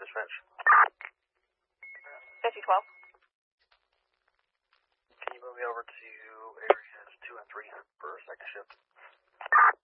dispatch. 5012. Can you move me over to areas 2 and 3 for a second shift?